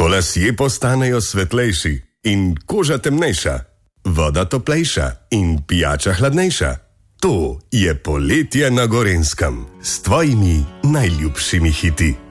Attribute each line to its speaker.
Speaker 1: Ko lasje postanejo svetlejši in koža temnejša, voda toplejša in pijača hladnejša. To je poletje na Gorenjskem s tvojimi najljubšimi hiti.